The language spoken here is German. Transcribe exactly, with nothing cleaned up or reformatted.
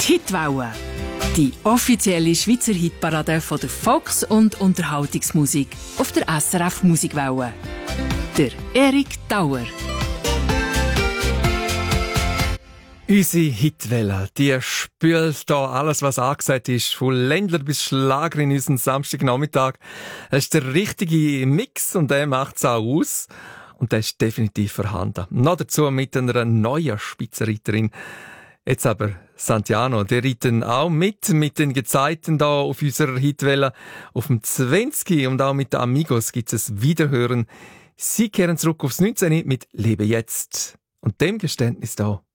Die Hitwelle. Die offizielle Schweizer Hitparade von der Volks- und Unterhaltungsmusik auf der S R F Musikwelle. Der Erik Dauer. Unsere Hitwelle, die spült hier alles, was angesagt ist, von Ländler bis Schlager in unseren Samstagnachmittag. Das ist der richtige Mix und der macht es auch aus. Und der ist definitiv vorhanden. Noch dazu mit einer neuen Spitzenreiterin. Jetzt aber Santiano, die reiten auch mit, mit den Gezeiten da auf unserer Hitwelle. Auf dem zwanzig und auch mit den Amigos gibt es ein Wiederhören. Sie kehren zurück aufs neunzehn mit Lebe jetzt. Und dem Geständnis da